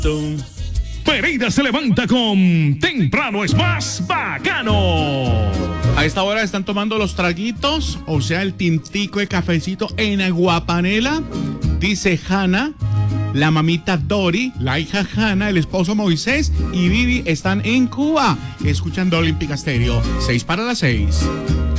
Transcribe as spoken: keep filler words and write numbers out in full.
Pereira se levanta con Temprano es más bacano. A esta hora están tomando los traguitos, o sea, el tintico de cafecito en Aguapanela. Dice Hanna, la mamita Dori, la hija Hanna, el esposo Moisés y Vivi están en Cuba, escuchando Olímpica Stereo. Seis para las seis.